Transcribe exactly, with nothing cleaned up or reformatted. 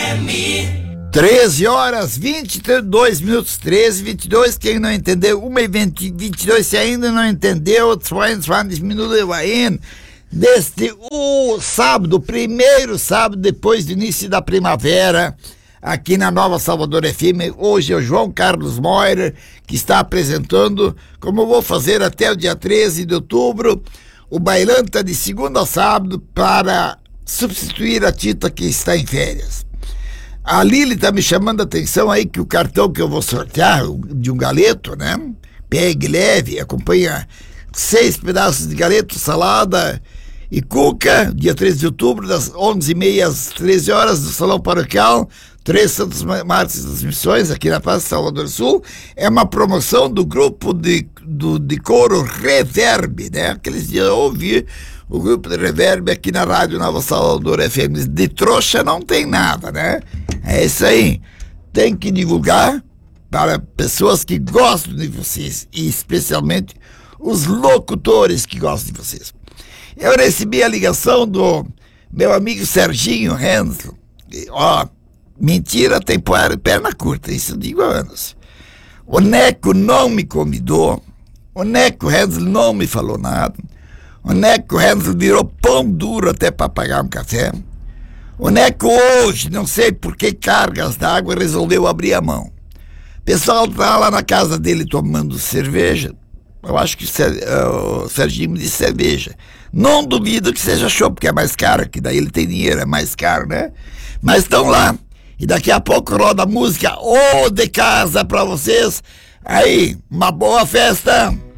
treze horas, vinte e dois minutos, treze, vinte e dois. Quem não entendeu, uma e vinte e dois, se ainda não entendeu, vinte minutos ainda. Desde o sábado, o primeiro sábado depois do início da primavera, aqui na Nova Salvador F M. Hoje é o João Carlos Moira que está apresentando, como eu vou fazer até o dia treze de outubro, o Bailanta de segunda a sábado para substituir a Tita que está em férias. A Lili está me chamando a atenção aí que o cartão que eu vou sortear, de um galeto, né? Pegue leve, acompanha seis pedaços de galeto, salada e cuca, dia treze de outubro, das onze e meia às treze horas, do Salão Paroquial, Três Santos Mártires das Missões, aqui na Praça Salvador Sul. É uma promoção do grupo de, do, de coro Reverb, né? Aqueles dias eu ouvi o grupo de Reverb aqui na Rádio Nova Salvador F M. De trouxa não tem nada, né? É isso aí. Tem que divulgar para pessoas que gostam de vocês, e especialmente os locutores que gostam de vocês. Eu recebi a ligação do meu amigo Serginho Hensel. Ó, mentira tem perna curta, isso eu digo há anos. O Neco não me convidou, o Neco Hensel não me falou nada, o Neco Hensel virou pão duro até para pagar um café. O Neco hoje, não sei por que cargas d'água, resolveu abrir a mão. O pessoal tá lá na casa dele tomando cerveja. Eu acho que o Serginho me disse cerveja. Não duvido que seja chopp, porque é mais caro, que daí ele tem dinheiro, é mais caro, né? Mas estão lá. E daqui a pouco roda a música Ô de Casa pra vocês. Aí, uma boa festa.